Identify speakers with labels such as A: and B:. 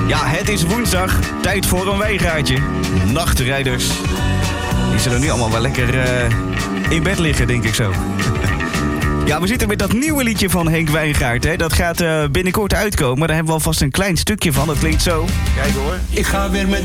A: Ja, het is woensdag. Tijd voor een wijngaartje. Nachtrijders. Die zullen nu allemaal wel lekker in bed liggen, denk ik zo. Ja, we zitten met dat nieuwe liedje van Henk Wijngaard. Hè. Dat gaat binnenkort uitkomen. Daar hebben we alvast een klein stukje van. Dat klinkt zo. Kijk hoor.
B: Ik ga weer met